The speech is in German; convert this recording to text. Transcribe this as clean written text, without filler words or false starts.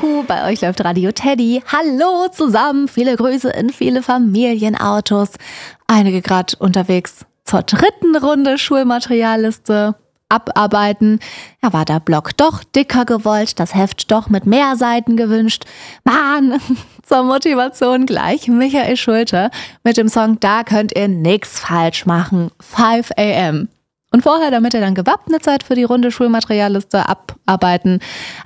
Juhu, bei euch läuft Radio Teddy. Hallo zusammen, viele Grüße in viele Familienautos. Einige gerade unterwegs zur 3. Runde Schulmaterialliste abarbeiten. Ja, war der Block doch dicker gewollt, das Heft doch mit mehr Seiten gewünscht. Mann, zur Motivation gleich Michael Schulte mit dem Song Da könnt ihr nix falsch machen, 5 AM. Und vorher, damit ihr dann gewappnet seid für die Runde Schulmaterialliste abarbeiten,